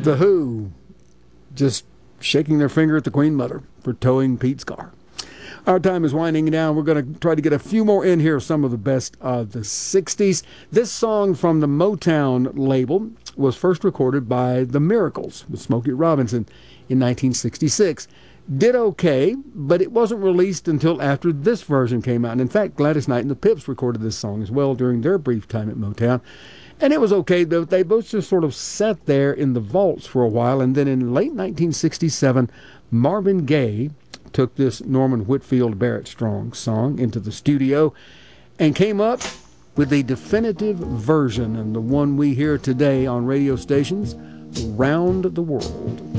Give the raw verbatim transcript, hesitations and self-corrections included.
The Who just shaking their finger at the Queen Mother for towing Pete's car. Our time is winding down. We're going to try to get a few more in here, some of the best of the sixties. This song from the Motown label was first recorded by The Miracles with Smokey Robinson in nineteen sixty-six. Did okay, but it wasn't released until after this version came out. And in fact, Gladys Knight and the Pips recorded this song as well during their brief time at Motown. And it was okay, though. They both just sort of sat there in the vaults for a while. And then in late nineteen sixty-seven, Marvin Gaye took this Norman Whitfield Barrett Strong song into the studio and came up with a definitive version, and the one we hear today on radio stations around the world.